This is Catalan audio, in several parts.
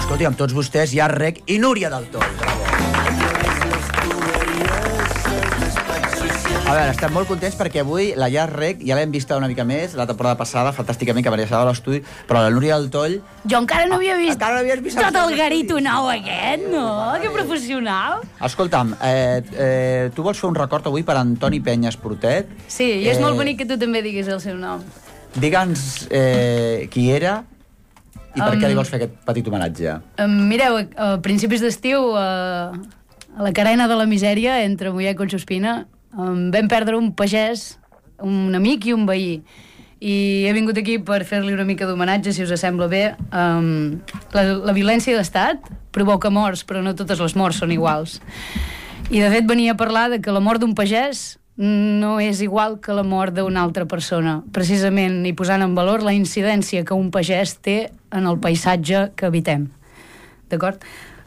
Escolti, amb tots vostès, Jar Rec i Núria del Toll. A veure, estem molt contents perquè avui la Jar Rec ja l'hem vista una mica més, la temporada passada, fantàsticament, que venia a l'estudi, però la Núria del Toll... Jo encara no havia vist, encara no havies vist tot el garito nou aquest, no? Que professional. Escolta'm, tu vols fer un record avui per Antoni Penyes Portet? Sí, i és molt bonic que tu també diguis el seu nom. Digue'ns qui era i per què li vols fer aquest petit homenatge. Mireu, a principis d'estiu, a la carena de la misèria, entre Moià i Collsuspina, vam perdre un pagès, un amic i un veí. I he vingut aquí per fer-li una mica d'homenatge, si us sembla bé. La violència d'estat provoca morts, però no totes les morts són iguals. I de fet venia a parlar de que la mort d'un pagès no és igual que la mort d'una altra persona, precisament, i posant en valor la incidència que un pagès té en el paisatge que habitem. D'acord?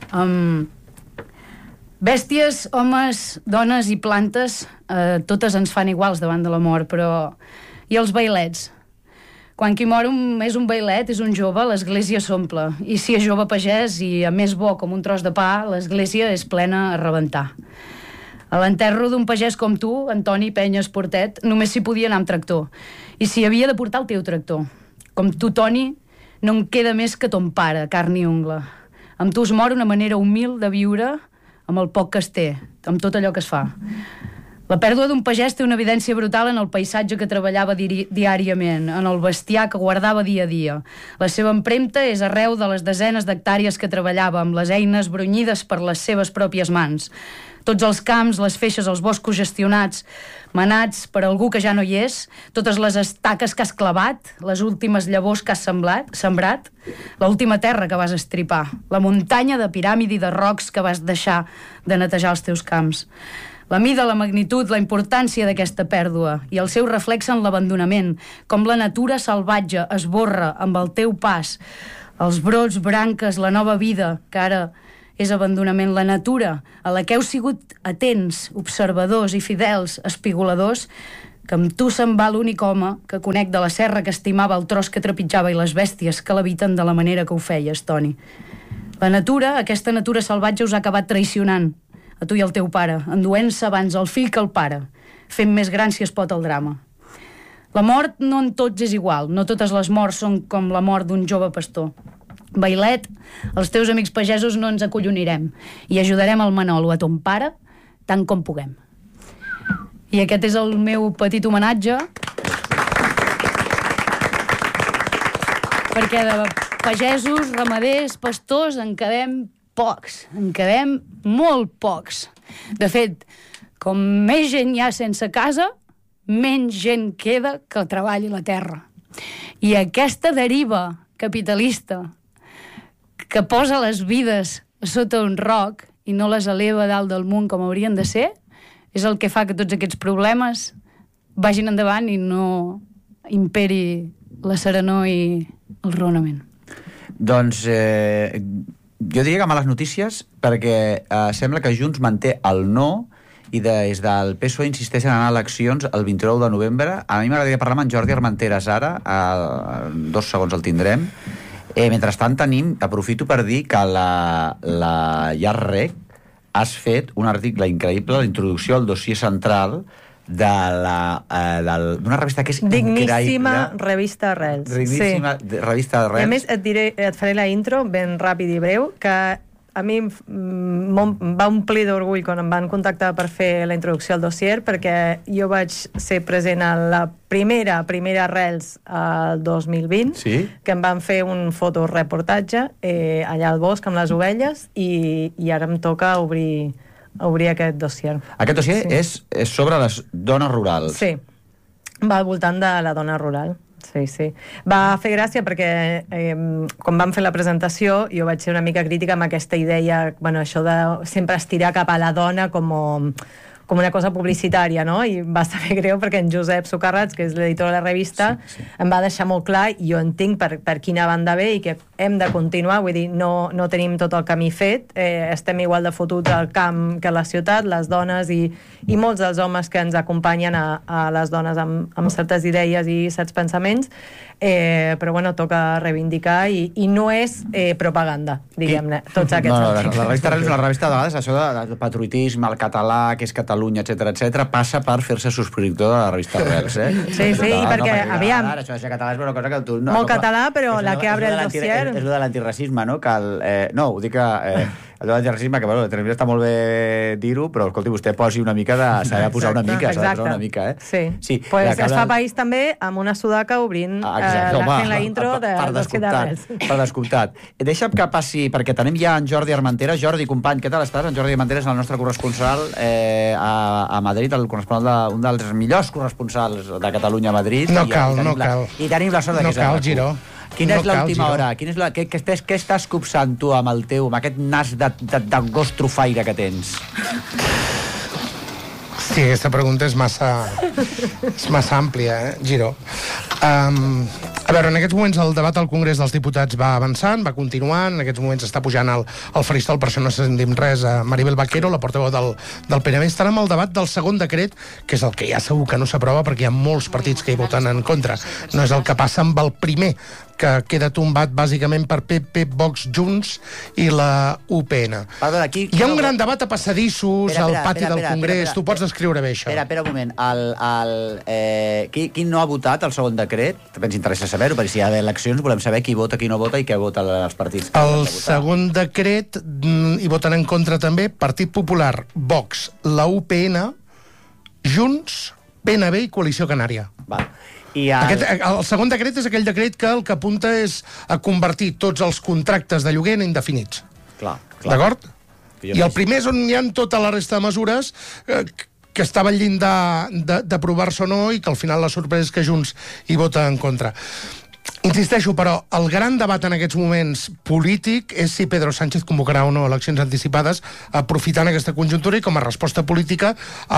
Bèsties, homes, dones i plantes, totes ens fan iguals davant de la mort, però... I els bailets? Quan qui mor és un bailet, és un jove, l'església s'omple. I si és jove pagès i a més bo com un tros de pa, l'església és plena a rebentar. A l'enterro d'un pagès com tu, Antoni Penyes Portet, només s'hi podia anar amb tractor. I s'hi havia de portar el teu tractor. Com tu, Toni, no en queda més que ton pare, carn i ungla. Amb tu es mor una manera humil de viure amb el poc que es té, amb tot allò que es fa. La pèrdua d'un pagès té una evidència brutal en el paisatge que treballava diàriament, en el bestiar que guardava dia a dia. La seva empremta és arreu de les desenes d'hectàrees que treballava, amb les eines brunyides per les seves pròpies mans. Tots els camps, les feixes, els boscos gestionats, manats per algú que ja no hi és, totes les estaques que has clavat, les últimes llavors que has sembrat, l'última terra que vas estripar, la muntanya de piràmide i de rocs que vas deixar de netejar els teus camps. La mida, la magnitud, la importància d'aquesta pèrdua i el seu reflex en l'abandonament, com la natura salvatge esborra amb el teu pas, els brots, branques, la nova vida, que ara és abandonament, la natura, a la que heu sigut atents, observadors i fidels, espigoladors, que amb tu se'n va l'únic home que conec de la serra que estimava el tros que trepitjava i les bèsties que l'habiten de la manera que ho feies, Toni. La natura, aquesta natura salvatge, us ha acabat traicionant, a tu i al teu pare, enduent-se abans el fill que el pare, fent més gran si es pot el drama. La mort no en tots és igual, no totes les morts són com la mort d'un jove pastor. Bailet, els teus amics pagesos no ens acollonirem i ajudarem el Manolo, a ton pare, tant com puguem. I aquest és el meu petit homenatge, perquè de pagesos, ramaders, pastors, en quedem pocs, en quedem molt pocs. De fet, com més gent hi ha sense casa, menys gent queda que treballi la terra. I aquesta deriva capitalista que posa les vides sota un roc i no les eleva dalt del munt com haurien de ser, és el que fa que tots aquests problemes vagin endavant i no imperi la serenor i el raonament. Doncs jo diria que males notícies, perquè sembla que Junts manté el no i des del PSOE insisteixen en anar a eleccions el 29 de novembre. A mi m'agradaria parlar amb en Jordi Armenteres ara, en 2 segons el tindrem. Mentrestant aprofito per dir que la Jar Rec has fet un article increïble, la introducció al dossier central d'una revista que és digníssima revista Arrels. Digníssima revista Arrels. A més, et faré la intro ben ràpid i breu, que a mi em va omplir d'orgull quan em van contactar per fer la introducció al dossier, perquè jo vaig ser present a la primera Arrels el 2020, sí? Que em van fer un fotoreportatge allà al bosc amb les ovelles i ara em toca obrir aquest dossier. Aquest dossier és sobre les dones rurals. Sí, va al voltant de la dona rural. Sí. Va fer gràcia perquè quan vam fer la presentació jo vaig ser una mica crítica amb aquesta idea, bueno, això de sempre estirar cap a la dona com com una cosa publicitària, no? I va saber greu perquè en Josep Socarrats, que és l'editor de la revista, em va deixar molt clar, i jo entenc per quina banda ve i que hem de continuar, vull dir, no tenim tot el camí fet, estem igual de fotuts al camp que a la ciutat, les dones i molts dels homes que ens acompanyen a les dones amb certes idees i certs pensaments, però bueno, toca reivindicar i no és propaganda, diguem-ne, tots aquests la revista Arrels és una revista, de vegades, això de patriotisme, el català, que és Catalunya, etc passa per fer-se subscriptor de la revista Arrels, Sí, i perquè, aviam... Això de ser català és una cosa que tu... Molt català, però la que abre el dossier... És de l'antiracisme, no? No, ho dic que... El de l'antiracisme, que bueno, també està molt bé dir-ho, però escolti, vostè posi una mica s'ha de posar una mica, Sí. Pues es fa país també amb una sudaca obrint la intro de Dossier d'Arrels. Per descomptat. Deixa'm que passi, perquè tenim ja en Jordi Armentera. Jordi, company, què tal estàs? En Jordi Armentera és el nostre corresponsal a Madrid, un dels millors corresponsals de Catalunya a Madrid. No cal. I tenim la sort de que no cal, Giró. Quina és l'última hora? Què estàs copsant tu amb aquest nas de gos trufaire que tens? Sí, aquesta pregunta és massa àmplia, Giró. A veure, en aquests moments el debat al Congrés dels Diputats va avançant, va continuant, en aquests moments està pujant al faristol, per això no sentim res, a Maribel Vaquero, la portaveu del PNB. Estarà amb el debat del segon decret, que és el que ja segur que no s'aprova perquè hi ha molts partits que hi voten en contra. No és el que passa amb el primer, que queda tombat bàsicament per PP, Vox, Junts i la UPN. Perdona, hi ha un gran debat a passadissos al pati del Congrés. Tu pots descriure bé això. Espera un moment. Qui no ha votat el segon decret? Ens interessa saber-ho, perquè si hi ha eleccions volem saber qui vota, qui no vota i què voten els partits. El segon decret hi voten en contra també Partit Popular, Vox, la UPN, Junts, PNB i Coalició Canària. Val. El segon decret és aquell decret que el que apunta és a convertir tots els contractes de lloguer en indefinits. Clar. D'acord? I el primer és on hi ha tota la resta de mesures que estava al llindar d'aprovar-se o no i que al final la sorpresa és que Junts hi vota en contra. Insisteixo, però, el gran debat en aquests moments polític és si Pedro Sánchez convocarà o no eleccions anticipades, aprofitant aquesta conjuntura i com a resposta política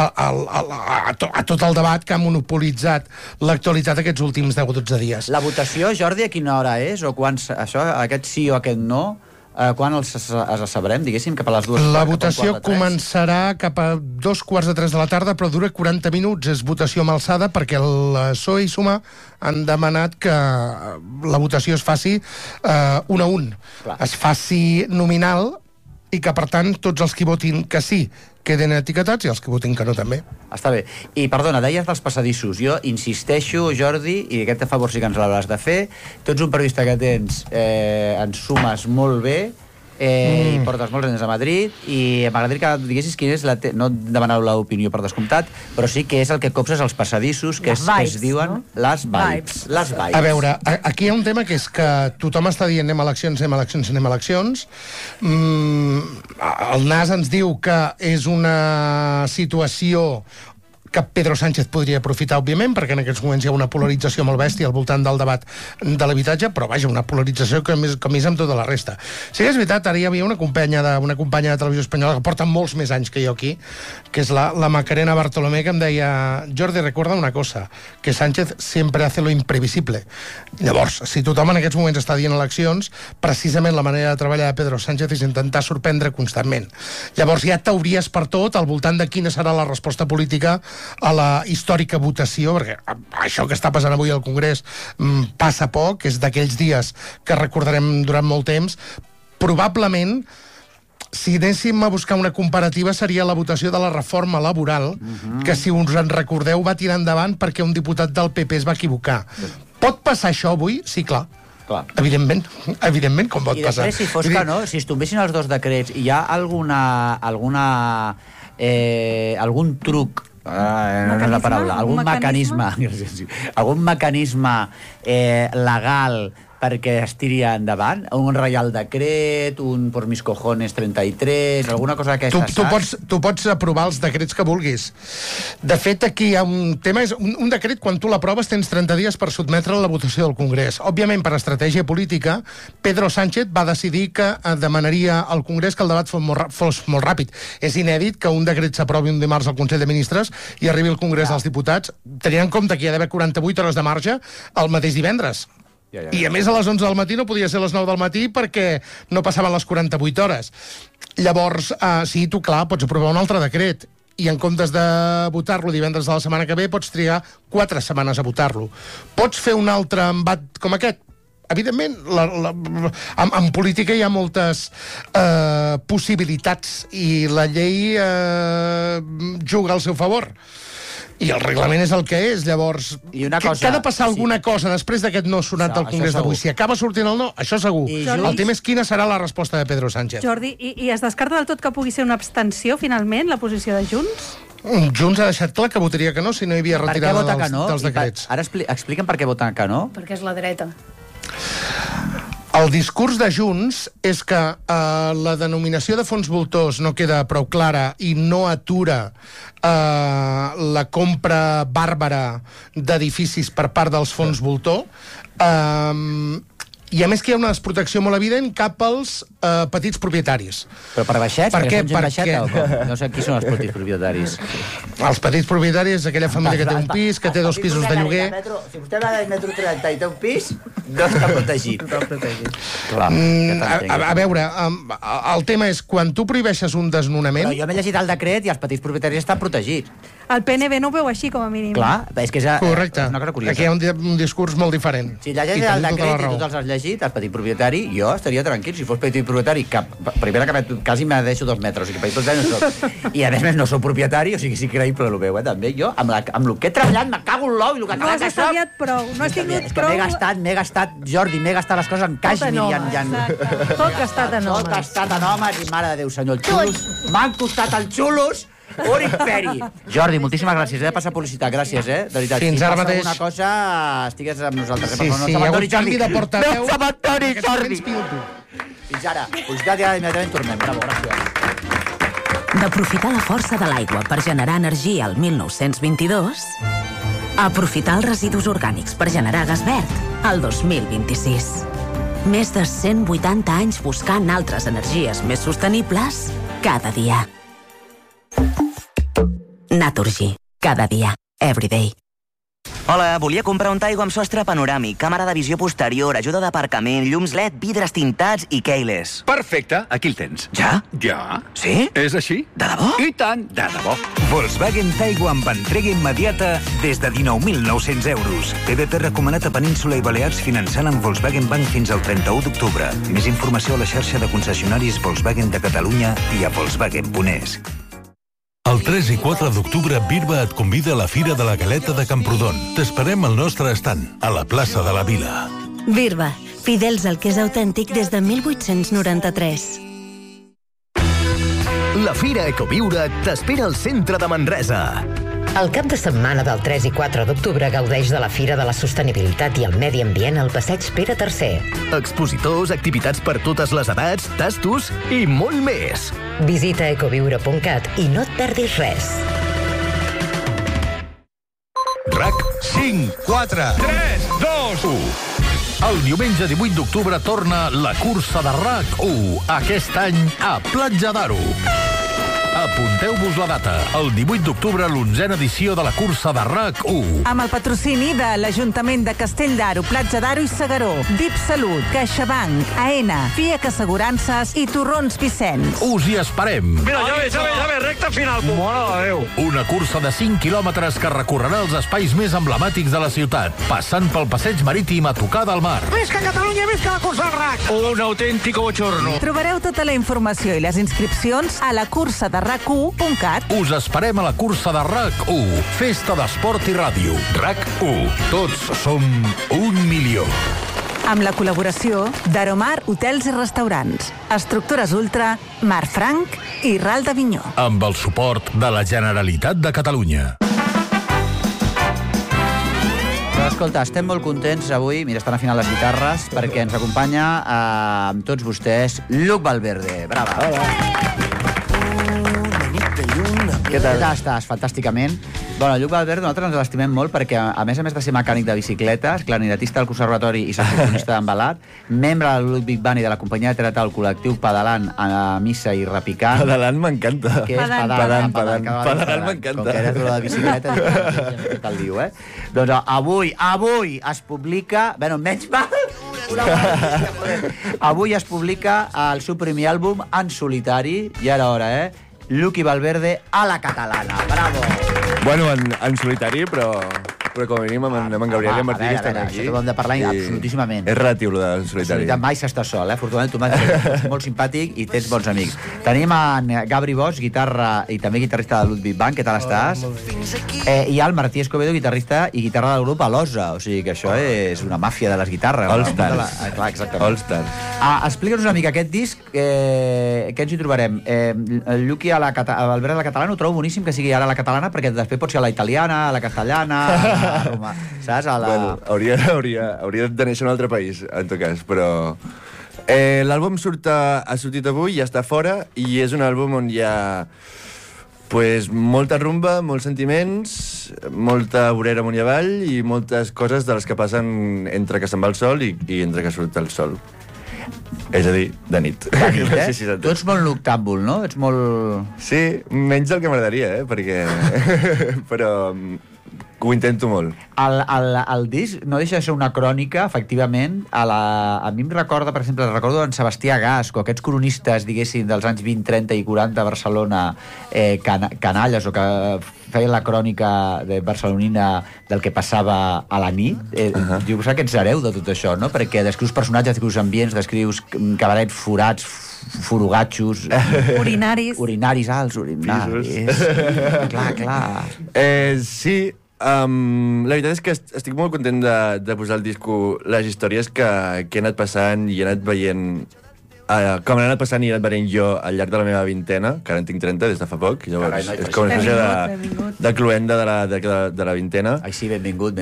a tot el debat que ha monopolitzat l'actualitat aquests últims 10 o 12 dies. La votació, Jordi, a quina hora és? O quan aquest sí o aquest no? Quan els sabrem, diguéssim, cap a les 2? La votació començarà cap a 2:15 de la tarda, però dura 40 minuts. És votació amb alçada perquè el PSOE i Sumar han demanat que la votació es faci 1 a 1. Es faci nominal i que, per tant, tots els que votin que sí queden etiquetats i els que votin que no també. Està bé. I, perdona, deies dels passadissos. Jo insisteixo, Jordi, i aquest favor sí que ens l'hauràs de fer, tu ets un periodista que tens, ens sumes molt bé, i portes molts anys a Madrid, i m'agradaria que diguessis quin és no demaneu l'opinió per descomptat, però sí que és el que copses als passadissos, que es diuen les vibes. A veure, aquí hi ha un tema que és que tothom està dient anem a eleccions. El NAS ens diu que és una situació que Pedro Sánchez podria aprofitar, òbviament, perquè en aquests moments hi ha una polarització molt bèstia al voltant del debat de l'habitatge, però vaja, una polarització com és amb tota la resta. Sí que és veritat, ara hi havia una companya de televisió espanyola que porta molts més anys que jo aquí, que és la Macarena Bartolomé, que em deia: Jordi, recuerda una cosa, que Sánchez sempre hace lo imprevisible. Llavors, si tothom en aquests moments està dient eleccions, precisament la manera de treballar de Pedro Sánchez és intentar sorprendre constantment. Llavors hi ha teories per tot al voltant de quina serà la resposta política a la històrica votació, perquè això que està passant avui al Congrés passa poc, és d'aquells dies que recordarem durant molt temps. Probablement, si anéssim a buscar una comparativa, seria la votació de la reforma laboral, que, si us en recordeu, va tirar endavant perquè un diputat del PP es va equivocar. Pot passar això avui? Sí, clar. Evidentment, com pot passar. I després, si fos que no, si es tombessin els dos decrets, hi ha algun truc, no és la paraula, algun mecanisme legal perquè es tiri endavant? Un reial decret, un por mis cojones 33, alguna cosa d'aquestes, saps? Tu pots aprovar els decrets que vulguis. De fet, aquí hi ha un tema, és un decret, quan tu l'aproves tens 30 dies per sotmetre a la votació del Congrés. Òbviament, per estratègia política, Pedro Sánchez va decidir que demanaria al Congrés que el debat fos molt ràpid. És inèdit que un decret s'aprovi un dimarts al Consell de Ministres i arribi al Congrés dels Diputats, tenint en compte que hi ha d'haver 48 hores de marge el mateix divendres. I a més a les 11 del matí no podia ser a les 9 del matí perquè no passaven les 48 hores. Llavors, sí, tu, clar, pots aprovar un altre decret i en comptes de votar-lo divendres de la setmana que ve pots trigar 4 setmanes a votar-lo. Pots fer un altre embat com aquest? Evidentment, en política hi ha moltes possibilitats i la llei juga al seu favor. I el reglament és el que és, llavors... I una cosa, que ha de passar alguna cosa després d'aquest no sonat del Congrés d'avui. Si acaba sortint el no, això segur. El tema és quina serà la resposta de Pedro Sánchez. Jordi, i es descarta del tot que pugui ser una abstenció, finalment, la posició de Junts? Junts ha deixat clar que votaria que no si no hi havia retirada dels decrets. Ara explica'm per què voten que no. Perquè és la dreta. El discurs de Junts és que la denominació de fons voltors no queda prou clara i no atura la compra bàrbara d'edificis per part dels fons voltor. I a més que hi ha una desprotecció molt evident cap als petits propietaris. Però per baixets? Perquè són gent baixeta o com? No sé qui són els petits propietaris. Els petits propietaris, aquella família que té un pis, que té 2 pisos de lloguer... Si vostè va del metro 30 i té un pis, no està protegit. Clar, a veure, el tema és, quan tu prohibeixes un desnonament... Però jo m'he llegit el decret i els petits propietaris estan protegits. El PNB no ho veu així, com a mínim. Clar, és que és correcte. Una cosa curiosa. Aquí hi ha un discurs molt diferent. Si llegeixes el decret i tu te'ls has llegit, el petit propietari, jo estaria tranquil. Si fos petit propietari, primera que quasi me deixo 2 metres, o sigui, petit propietari no soc. I a més no soc propietari, o sigui, sí creïble el meu, també. Jo, amb el que he treballat, me cago en l'ou i el que no has estalviat prou, no has tingut prou... M'he gastat, Jordi, m'he gastat les coses en cashmere i en... Tot gastat en homes. Tot gastat en homes i, mare de Déu, senyor, els xulos. M'han costat els xulos un imperi. Jordi, moltíssimes gràcies. He de passar publicitat, gràcies, de veritat. Fins ara mateix. Si passa alguna cosa, estigues amb nosaltres. Sí, hi ha hagut canvi de portaveu. No s'abandoni, Jordi. Fins ara. Publicitat i ara immediatament tornem. Bravo, gràcies. D'aprofitar la força de l'aigua per generar energia al 1922, a aprofitar els residus orgànics per generar gas verd al 2026. Més de 180 anys buscant altres energies més sostenibles cada dia. Naturgy. Cada dia. Every day. Hola, volia comprar un Taigo amb sostre panoràmic, càmera de visió posterior, ajuda d'aparcament, llums LED, vidres tintats i keyless. Perfecte, aquí el tens. Ja? Ja. Sí? És així? De debò? I tant, de debò. Volkswagen Taigo amb entrega immediata des de 19.900 euros. TDT recomanat a Península i Balears finançant amb Volkswagen Bank fins al 31 d'octubre. Més informació a la xarxa de concessionaris Volkswagen de Catalunya i a Volkswagen.es. El 3 i 4 d'octubre, Birba et convida a la Fira de la Galeta de Camprodon. T'esperem al nostre estand, a la plaça de la Vila. Birba, fidels al que és autèntic des de 1893. La Fira Ecoviure t'espera al centre de Manresa. El cap de setmana del 3 i 4 d'octubre gaudeix de la Fira de la Sostenibilitat i el Medi Ambient al Passeig Pere III. Expositors, activitats per totes les edats, tastos i molt més. Visita ecoviure.cat i no et perdis res. RAC 5, 4, 3, 2, 1. El diumenge 18 d'octubre torna la cursa de RAC 1, aquest any a Platja d'Aro. Apunteu-vos la data. El 18 d'octubre, l'11a edició de la cursa de RAC 1. Amb el patrocini de l'Ajuntament de Castell d'Aro, Platja d'Aro i Segaró, DIP Salut, CaixaBank, AENA, FIAC Assegurances i Torrons Vicenç. Us hi esperem. Mira, ja ve, recta final. Mare de Déu. Una cursa de 5 quilòmetres que recorrerà els espais més emblemàtics de la ciutat, passant pel passeig marítim a tocar del mar. Visca Catalunya, visca la cursa del RAC. Un autèntic bochorno. Trobareu tota la informació i les inscripcions a la cursa de RAC1.cat. Us esperem a la cursa de RAC1, festa d'esport i ràdio. RAC1, tots som 1 milió. Amb la col·laboració d'Aromar Hotels i Restaurants, Estructures Ultra, Mar Franc i Ral d'Avinyó. Amb el suport de la Generalitat de Catalunya. escolta, estem molt contents avui, mira, estan afinant les guitarres, perquè ens acompanya amb tots vostès Lluc Valverde. Brava. Què tal? Estàs fantàsticament. Bueno, Lluc Valverde nosaltres ens l'estimem molt perquè, a més de ser mecànic de bicicletes, clarinetista del conservatori i saxofonista d'embalat, membre del Ludwig Band i de la companyia de teatre del col·lectiu Pedalant a missa i repicant. Pedalant m'encanta. Què és pedant? Pedalant m'encanta. Com que eres una de bicicleta, què te'l diu, eh? Doncs avui es publica... Bueno, menys mal... Avui es publica el seu primer àlbum en solitari, ja era hora, eh? Lluc i Valverde a la catalana. Bravo! Bueno, en solitari, però com a mínim amb en Gabriel i en Martí que estan aquí. Això ho hem de parlar absolutíssimament. És relatiu, lo de solitari. Mai s'està sol, eh? Afortunadament, tu m'has molt simpàtic i tens bons amics. Tenim en Gabri Bosch, guitarra i també guitarrista de Ludwig Band. Què tal estàs? I el Martí Escobedo, guitarrista i guitarra del grup Alosa. O sigui que això és una màfia de les guitarres. All Stars. Clar, exactament. All Stars. Explica'ns una mica aquest disc, què ens hi trobarem? El Lluc i Valverde a la catalana ho trobo boníssim que sigui ara a la catalana, perquè després pot ser a la italiana, a la castellana... saps? Bueno, hauria de néixer un altre país, en tot cas, però... L'àlbum ha sortit avui, ja està fora, i és un àlbum on hi ha molta rumba, molts sentiments, molta vorera amunt i avall i moltes coses de les que passen entre que se'n va el sol i entre que surt el sol. És a dir, de nit. Sí, tu ets molt noctàmbul, no? Ets molt... Sí, menys del que m'agradaria, perquè... Però... ho intento molt. El disc no deixa de ser una crònica, efectivament. A mi em recorda, per exemple, recordo en Sebastià Gasco, aquests cronistes, diguéssim, dels anys 20, 30 i 40 a Barcelona, canalles, o que feien la crònica barcelonina del que passava a la nit. Jo sé que ets hereu de tot això, no? Perquè descrius personatges, descrius ambients, descrius cabarets forats, forugatxos... Urinaris alts, urinaris... Clar. Sí, la veritat és que estic molt content de posar al disco les històries que he anat passant i he anat veient... com he anat passant i he anat veient jo al llarg de la meva vintena, que ara en tinc 30 des de fa poc, llavors és com una espècie de cluenda de la vintena. Ai, sí, benvingut.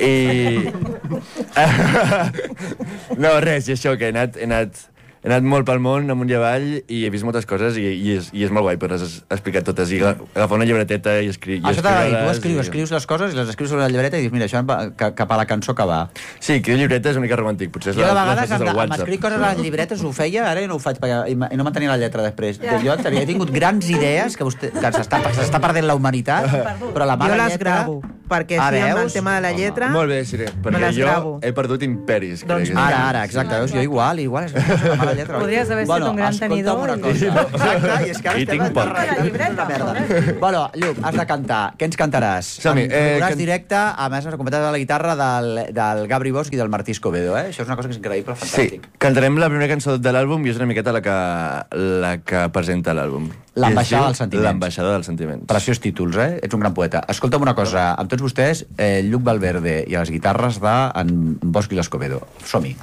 No, res, i això, que he anat molt pel món, amunt i avall, i he vist moltes coses i és molt guai poder-les explicar totes i agafar una llibreteta i escriure-les. Tu escrius les coses i les escrius sobre la llibreta i dius, mira, això cap a la cançó que va. Sí, que la llibreta és una mica romàntic, potser és jo de vegades amb escriure coses a les llibretes ho feia, ara no ho faig i no mantenia la lletra després. Jo he tingut grans idees que s'està perdent la humanitat, però la mala lletra... Jo les gravo, perquè sí, amb el tema de la lletra... Molt bé, Siré, perquè jo he perdut imperis. Ara, exacte, jo igual, és la mala lletra. Podries haver estat un gran tenidor. Exacte, i és que ara estem una merda. Bueno, Lluc, has de cantar. Què ens cantaràs? Veuràs directe, a més, has acompanyat de la guitarra del Gabri Bosch i del Martí Escobedo, eh? Això és una cosa que és increïble, fantàstic. Sí, cantarem la primera cançó de l'àlbum i és una miqueta la que presenta l'àlbum. L'ambaixada dels sentiments. L'ambaixada dels sentiments. Preciós títols, eh? Ets un gran poeta. Escolta'm una cosa, amb tots vostès, Lluc Valverde i a les guitarres d'en Bosch i l'Escobedo. Som-hi.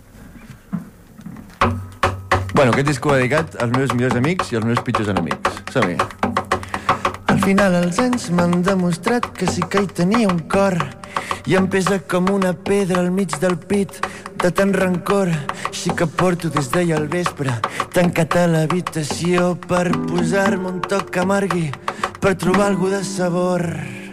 Bueno, aquest disc ho he dedicat als meus millors amics i als meus pitjors enemics. Som-hi. Al final els anys m'han demostrat que sí que hi tenia un cor i em pesa com una pedra al mig del pit de tant rancor. Així que porto des d'ahir al vespre tancat a l'habitació per posar-me un toc que amargui, per trobar algú de sabor.